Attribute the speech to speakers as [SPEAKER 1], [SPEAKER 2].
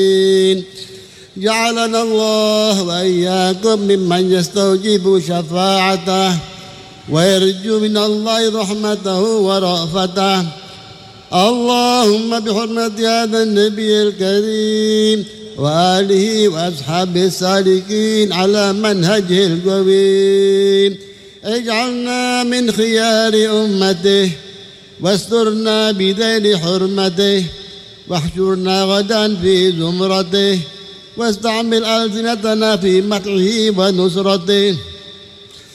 [SPEAKER 1] جعلنا الله وإياكم ممن يستوجب شفاعته ويرجو من الله رحمته ورأفته. اللهم بحرمة هذا النبي الكريم وآله وأصحابه السالكين على منهجه القويم اجعلنا من خيار أمته واسترنا بذيل حرمته واحشرنا غدا في زمرته واستعمل ألسنتنا في مدحه ونصرته.